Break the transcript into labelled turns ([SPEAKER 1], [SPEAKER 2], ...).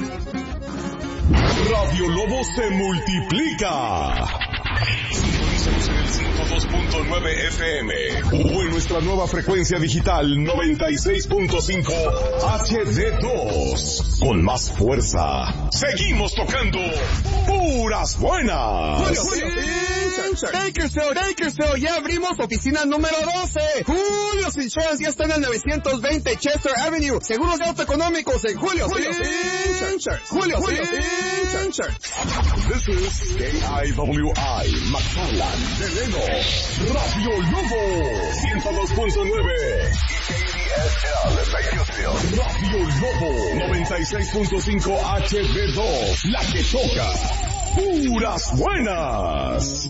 [SPEAKER 1] Radio Lobo se multiplica. Sintonízanos en el 102.9 FM o en nuestra nueva frecuencia digital 96.5 HD2. Con más fuerza, seguimos tocando puras buenas.
[SPEAKER 2] Bakersfield, ya abrimos oficina número 12. Julio's Insurance ya está en el 920 Chester Avenue. Seguros de auto económicos en Julio's Insurance.
[SPEAKER 1] This is KIWI, McFarland, Deleno, Radio Lobo, 102.9. KDSL, Bakersfield, Radio Lobo, 96.5 HD2, la que toca puras buenas.